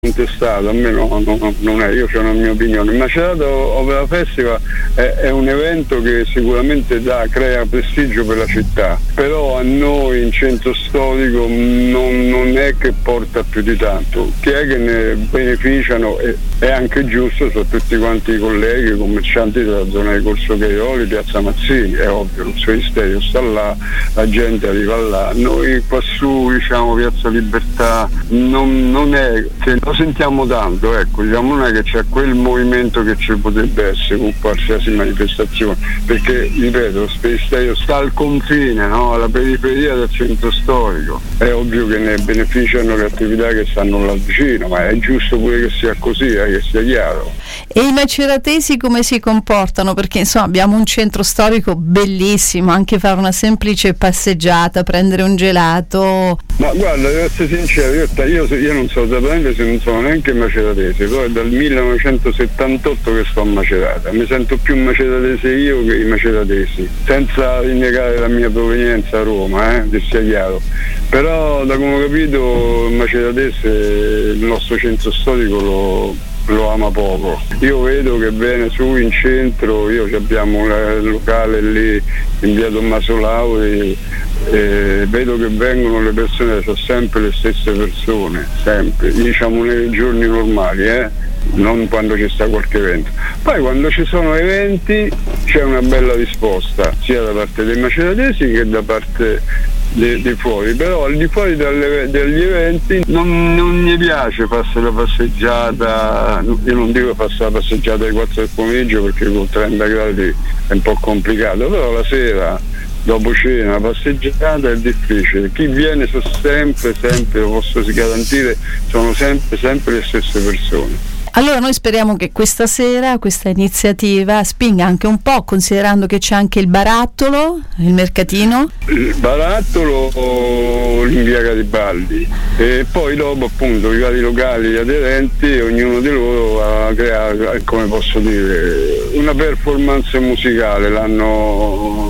contestato, a me non è, io ho una mia opinione. Il Macerato Opera Festival è un evento che sicuramente crea prestigio per la città, però a noi in centro storico non è che porta più di tanto. Chi è che ne beneficiano è anche giusto, sono tutti quanti i colleghi, i commercianti della zona di Corso Gaioli, Piazza Mazzini, è ovvio, lo Sferisterio sta là, la gente arriva là. Noi qua su, diciamo, Piazza Libertà non è che lo sentiamo tanto, ecco, diciamo, non è che c'è quel movimento che ci potrebbe essere con qualsiasi manifestazione, perché ripeto, lo Sferisterio sta al confine, no? Alla periferia del centro storico, è ovvio che ne beneficiano le attività che stanno là vicino, ma è giusto pure che sia così, che sia chiaro. E i maceratesi come si comportano? Perché insomma abbiamo un centro storico bellissimo, anche fare una semplice passeggiata, prendere un gelato. Ma guarda, devo essere sincero, io non so esattamente, se non sono neanche maceratese, però è dal 1978 che sto a Macerata, mi sento più maceratese io che i maceratesi, senza rinnegare la mia provenienza a Roma, che sia chiaro. Però da come ho capito il maceratese, il nostro centro storico lo ama poco. Io vedo che viene su in centro, abbiamo il locale lì in via Tommaso Lauri, vedo che vengono le persone, sono sempre le stesse persone, sempre, diciamo nei giorni normali, non quando ci sta qualche evento. Poi quando ci sono eventi c'è una bella risposta, sia da parte dei maceratesi che da parte di fuori, però al di fuori degli eventi non mi piace farsi la passeggiata. Io non dico farsi la passeggiata alle 4 del pomeriggio perché con 30 gradi è un po' complicato, però la sera dopo cena la passeggiata è difficile. Chi viene sono sempre, lo posso garantire, sono sempre le stesse persone. Allora noi speriamo che questa sera questa iniziativa spinga anche un po', considerando che c'è anche il barattolo, il mercatino. Il barattolo in via Garibaldi e poi dopo appunto i vari locali aderenti, ognuno di loro ha creato, come posso dire, una performance musicale, l'hanno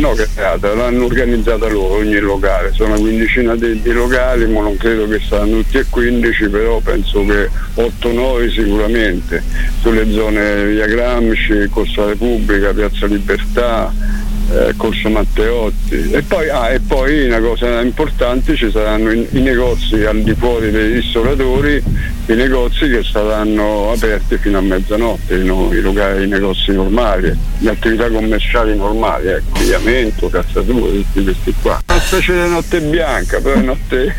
organizzata loro, ogni locale, sono una quindicina di locali, ma non credo che saranno tutti e 15, però penso che 8-9 sicuramente, sulle zone via Gramsci, Corso Repubblica, Piazza Libertà, Corso Matteotti, e poi una cosa importante, ci saranno i negozi al di fuori dei ristoratori, i negozi che saranno aperti fino a mezzanotte, i negozi normali, le attività commerciali normali, abbigliamento, calzature, tutti questi qua. Una specie di notte bianca, però è notte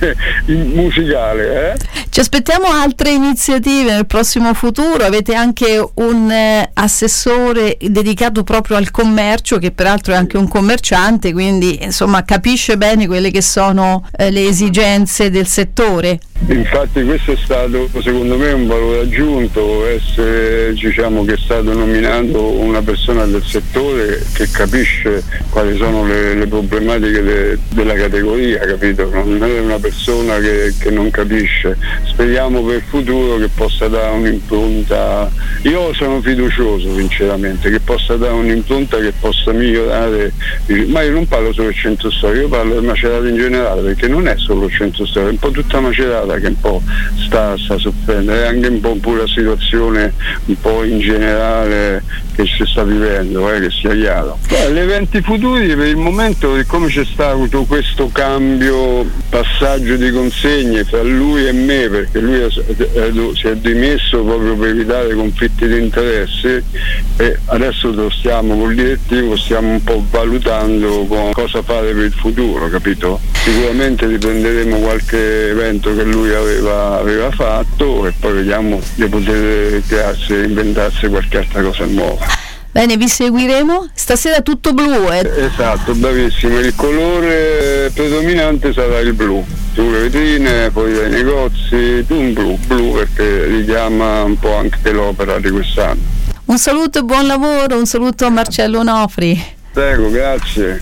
musicale. Ci aspettiamo altre iniziative nel prossimo futuro. Avete anche un assessore dedicato proprio al commercio, che peraltro è anche un commerciante, quindi insomma capisce bene quelle che sono le esigenze del settore. Infatti questo è stato secondo me un valore aggiunto, essere, diciamo, che è stato nominato una persona del settore che capisce quali sono le problematiche della categoria, capito? Non è una persona che non capisce. Speriamo per il futuro che possa dare un'impronta, io sono fiducioso sinceramente, che possa dare un'impronta che possa migliorare, ma io non parlo solo del centro storico, io parlo del Macerata in generale, perché non è solo il centro storico, è un po' tutta Macerata che un po' sta soffrendo, è anche un po' pure la situazione un po' in generale che si sta vivendo, che sia chiaro. Gli eventi futuri per il momento, siccome c'è stato questo cambio, passaggio di consegne fra lui e me, perché lui si è dimesso proprio per evitare conflitti di interesse, e adesso lo stiamo col direttivo, stiamo un po' valutando cosa fare per il futuro, capito? Sicuramente riprenderemo qualche evento che lui aveva fatto e poi vediamo di poter inventarsi qualche altra cosa nuova. Bene, vi seguiremo. Stasera tutto blu, Esatto, bravissimo. Il colore predominante sarà il blu. Sulle vetrine, poi dai negozi, un blu perché richiama un po' anche l'opera di quest'anno. Un saluto e buon lavoro, un saluto a Marcello Onofri. Prego, grazie.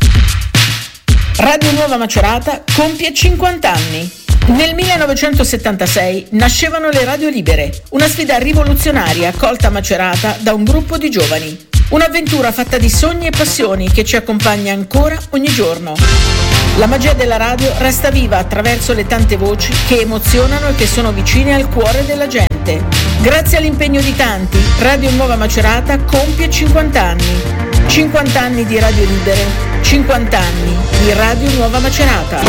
Radio Nuova Macerata compie 50 anni. Nel 1976 nascevano le Radio Libere, una sfida rivoluzionaria accolta a Macerata da un gruppo di giovani. Un'avventura fatta di sogni e passioni che ci accompagna ancora ogni giorno. La magia della radio resta viva attraverso le tante voci che emozionano e che sono vicine al cuore della gente. Grazie all'impegno di tanti, Radio Nuova Macerata compie 50 anni. 50 anni di Radio Libere, 50 anni di Radio Nuova Macerata.